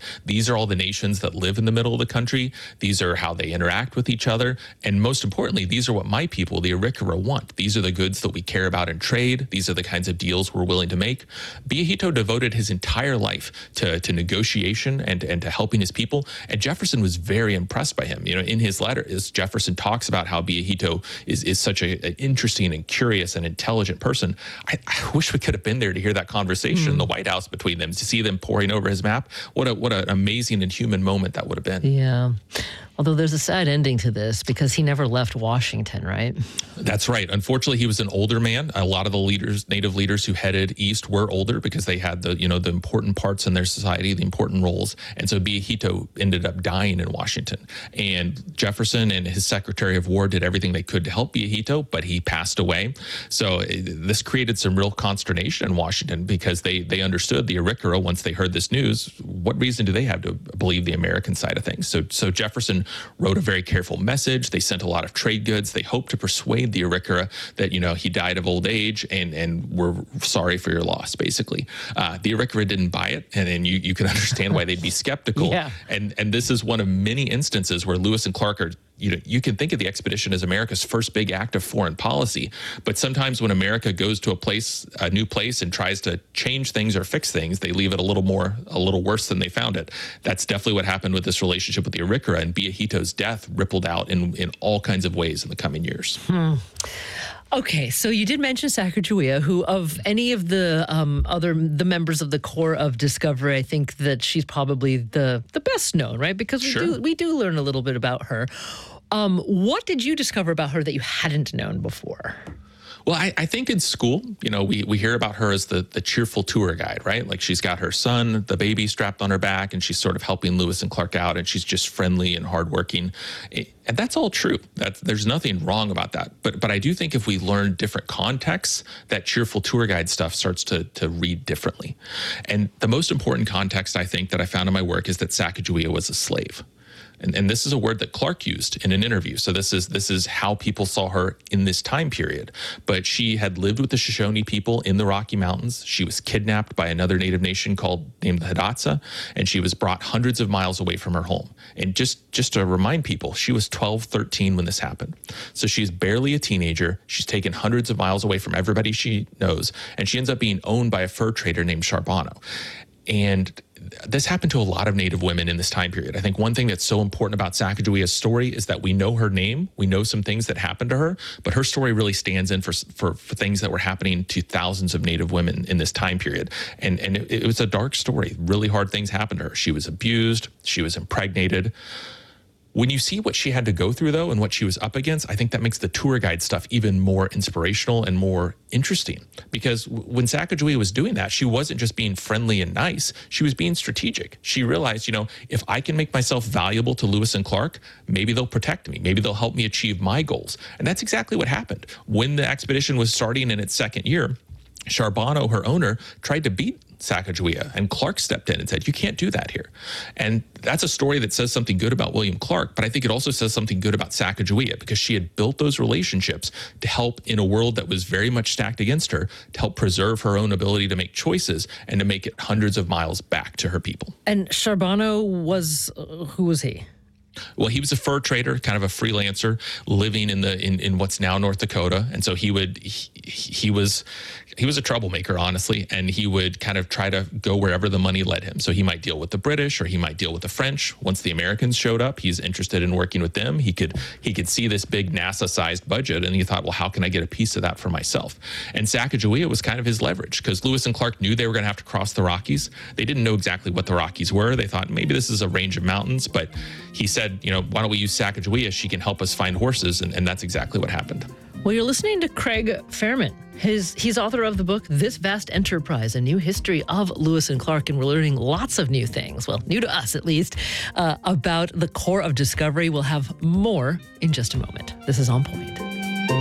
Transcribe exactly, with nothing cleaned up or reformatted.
These are all the nations that live in the middle of the country. These are how they interact with each other. And most importantly, these are what my people, the Arikara, want. These are the goods that we care about in trade. These are the kinds of deals we're willing to make. Bihito devoted his entire life to, to negotiation and, and to helping his people. And Jefferson was very impressed by him. You know, in his letter, as Jefferson talks about how Bihito is, is such a, an interesting and curious and intelligent person. I, I wish we could have been there to hear that conversation mm. in the White House between them, to see them poring over his map. What a, what an amazing and human moment that would have been. Yeah. Although there's a sad ending to this because he never left Washington, right? That's right. Unfortunately, he was an older man. A lot of the leaders, native leaders who headed east were older because they had the, you know, the important parts in their society, the important roles. And so Bihito ended up dying in Washington. And Jefferson and his Secretary of War did everything they could to help Bihito, but he passed away. So this created some real consternation in Washington because they, they understood the Arikara, once they heard this news, what reason do they have to believe the American side of things? So, so Jefferson wrote a very careful message. They sent a lot of trade goods. They hoped to persuade the Arikara that, you know, he died of old age and, and we're sorry for your loss, basically. Uh, the Arikara didn't buy it, and then you, you can understand why they'd be skeptical. Yeah. And, and this is one of many instances where Lewis and Clark are, you know, you can think of the expedition as America's first big act of foreign policy, but sometimes when America goes to a place, a new place, and tries to change things or fix things, they leave it a little more, a little worse than they found it. That's definitely what happened with this relationship with the Arikara, and Bihito's death rippled out in, in all kinds of ways in the coming years. Hmm. Okay, so you did mention Sacagawea, who of any of the um, other the members of the Corps of Discovery, I think that she's probably the the best known, right? Because we Sure. do we do learn a little bit about her. Um, what did you discover about her that you hadn't known before? Well, I, I think in school, you know, we, we hear about her as the, the cheerful tour guide, right? Like she's got her son, the baby, strapped on her back, and she's sort of helping Lewis and Clark out, and she's just friendly and hardworking. And that's all true. That's, there's nothing wrong about that. But but I do think if we learn different contexts, that cheerful tour guide stuff starts to, to read differently. And the most important context, I think, that I found in my work is that Sacagawea was a slave. And, and this is a word that Clark used in an interview. So this is this is how people saw her in this time period. But she had lived with the Shoshone people in the Rocky Mountains. She was kidnapped by another native nation called named the Hidatsa, and she was brought hundreds of miles away from her home. And just, just to remind people, she was twelve, thirteen when this happened. So she's barely a teenager. She's taken hundreds of miles away from everybody she knows, and she ends up being owned by a fur trader named Charbonneau. And this happened to a lot of Native women in this time period. I think one thing that's so important about Sacagawea's story is that we know her name, we know some things that happened to her, but her story really stands in for, for, for things that were happening to thousands of Native women in this time period. And, and it, it was a dark story. Really hard things happened to her. She was abused. She was impregnated. When you see what she had to go through, though, and what she was up against, I think that makes the tour guide stuff even more inspirational and more interesting. Because when Sacagawea was doing that, she wasn't just being friendly and nice. She was being strategic. She realized, you know, if I can make myself valuable to Lewis and Clark, maybe they'll protect me. Maybe they'll help me achieve my goals. And that's exactly what happened. When the expedition was starting in its second year, Charbonneau, her owner, tried to beat Sacagawea, and Clark stepped in and said, you can't do that here. And that's a story that says something good about William Clark, but I think it also says something good about Sacagawea because she had built those relationships to help in a world that was very much stacked against her, to help preserve her own ability to make choices and to make it hundreds of miles back to her people. And Charbonneau was, uh, who was he? Well, he was a fur trader, kind of a freelancer living in the in, in what's now North Dakota. And so he would he, he was he was a troublemaker, honestly, and he would kind of try to go wherever the money led him. So he might deal with the British or he might deal with the French. Once the Americans showed up, he's interested in working with them. He could he could see this big NASA-sized budget, and he thought, well, how can I get a piece of that for myself? And Sacagawea was kind of his leverage because Lewis and Clark knew they were going to have to cross the Rockies. They didn't know exactly what the Rockies were. They thought maybe this is a range of mountains, but he said, you know, why don't we use Sacagawea? She can help us find horses, and, and that's exactly what happened. Well, you're listening to Craig Fairman. His, he's author of the book, This Vast Enterprise, A New History of Lewis and Clark, and we're learning lots of new things, well, new to us at least, uh, about the Corps of Discovery. We'll have more in just a moment. This is On Point.